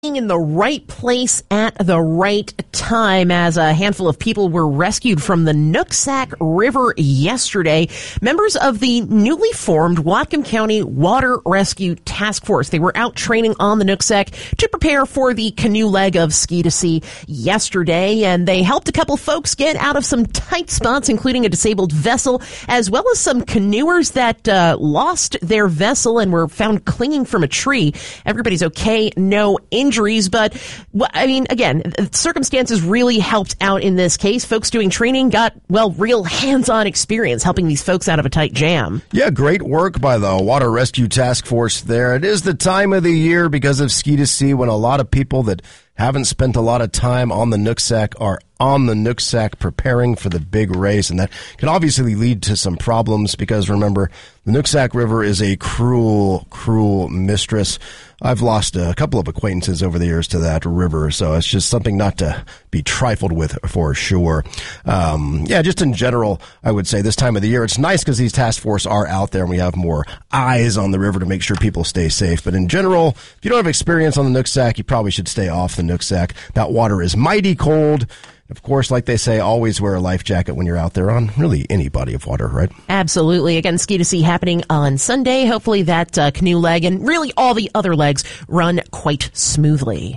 in the right place at the right time as a handful of people were rescued from the Nooksack River yesterday. Members of the newly formed Whatcom County Water Rescue Task Force. They were out training on the Nooksack to prepare for the canoe leg of Ski to Sea yesterday, and they helped a couple folks get out of some tight spots, including a disabled vessel, as well as some canoers that lost their vessel and were found clinging from a tree. Everybody's okay, no injuries, but I mean, again, circumstances really helped out in this case. Folks doing training got, well, real hands-on experience helping these folks out of a tight jam. Yeah, great work by the Water Rescue Task Force there. It is the time of the year because of Ski to Sea when a lot of people that haven't spent a lot of time on the Nooksack are on the Nooksack preparing for the big race, and that can obviously lead to some problems because, remember, the Nooksack River is a cruel, cruel mistress. I've lost a couple of acquaintances over the years to that river, so it's just something not to be trifled with for sure. Just in general, I would say this time of the year, it's nice because these task force are out there and we have more eyes on the river to make sure people stay safe. But in general, if you don't have experience on the Nooksack, you probably should stay off the Nooksack. That water is mighty cold. Of course, like they say, always wear a life jacket when you're out there on really any body of water, right? Absolutely. Again, Ski to Sea happening on Sunday. Hopefully that canoe leg and really all the other legs run quite smoothly.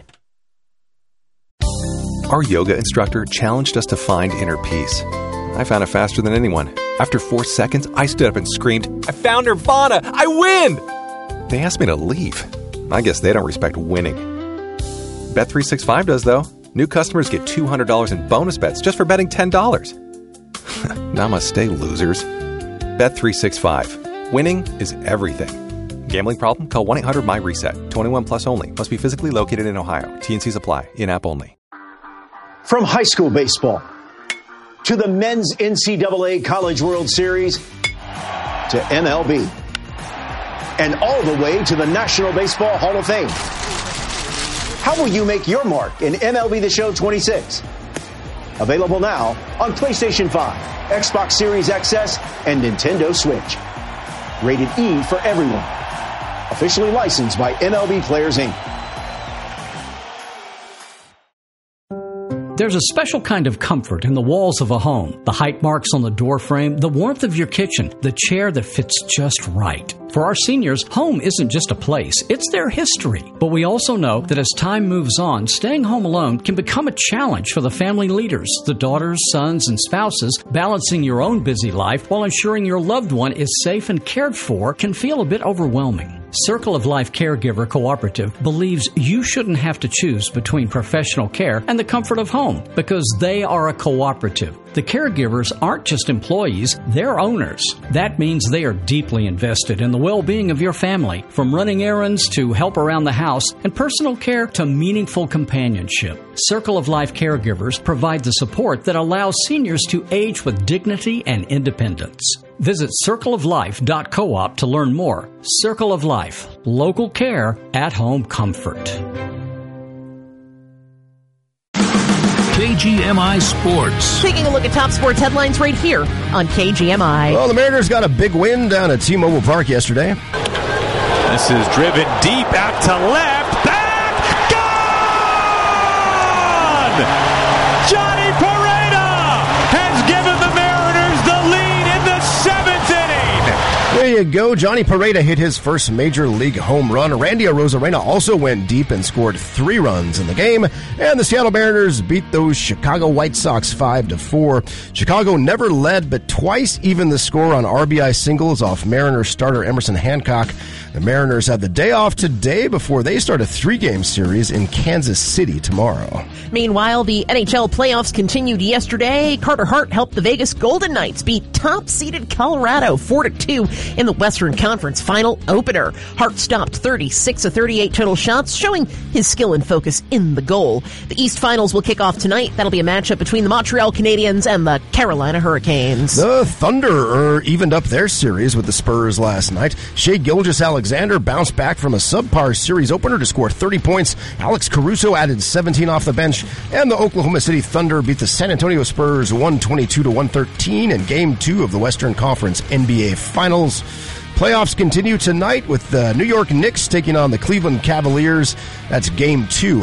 Our yoga instructor challenged us to find inner peace. I found it faster than anyone. After 4 seconds, I stood up and screamed, "I found Nirvana! I win!" They asked me to leave. I guess they don't respect winning. Bet365 does, though. New customers get $200 in bonus bets just for betting $10. Namaste, losers. Bet365. Winning is everything. Gambling problem? Call 1-800-MY-RESET. 21 plus only. Must be physically located in Ohio. T&Cs apply. In-app only. From high school baseball to the men's NCAA College World Series to MLB and all the way to the National Baseball Hall of Fame. How will you make your mark in MLB The Show 26? Available now on PlayStation 5, Xbox Series XS, and Nintendo Switch. Rated E for everyone. Officially licensed by MLB Players, Inc. There's a special kind of comfort in the walls of a home. The height marks on the door frame, the warmth of your kitchen, the chair that fits just right. For our seniors, home isn't just a place, it's their history. But we also know that as time moves on, staying home alone can become a challenge for the family leaders, the daughters, sons, and spouses. Balancing your own busy life while ensuring your loved one is safe and cared for can feel a bit overwhelming. Circle of Life Caregiver Cooperative believes you shouldn't have to choose between professional care and the comfort of home because they are a cooperative. The caregivers aren't just employees, they're owners. That means they are deeply invested in the well-being of your family, from running errands to help around the house and personal care to meaningful companionship. Circle of Life Caregivers provide the support that allows seniors to age with dignity and independence. Visit circleoflife.coop to learn more. Circle of Life, local care, at-home comfort. KGMI Sports. Taking a look at top sports headlines right here on KGMI. Well, the Mariners got a big win down at T-Mobile Park yesterday. This is driven deep out to left. Back! Gone! Johnny Pareda has given the Mariners the lead in the 7th inning. There you go. Johnny Pareda hit his first major league home run. Randy Arozarena also went deep and scored 3 runs in the game. And the Seattle Mariners beat those Chicago White Sox 5-4. Chicago never led, but twice even the score on RBI singles off Mariners starter Emerson Hancock. The Mariners have the day off today before they start a 3-game series in Kansas City tomorrow. Meanwhile, the NHL playoffs continued yesterday. Carter Hart helped the Vegas Golden Knights beat top-seeded Colorado 4-2 in the Western Conference final opener. Hart stopped 36 of 38 total shots, showing his skill and focus in the goal. The East Finals will kick off tonight. That'll be a matchup between the Montreal Canadiens and the Carolina Hurricanes. The Thunder evened up their series with the Spurs last night. Shai Gilgeous-Alexander bounced back from a subpar series opener to score 30 points. Alex Caruso added 17 off the bench, and the Oklahoma City Thunder beat the San Antonio Spurs 122-113 in Game 2 of the Western Conference NBA Finals. Playoffs continue tonight with the New York Knicks taking on the Cleveland Cavaliers. That's Game 2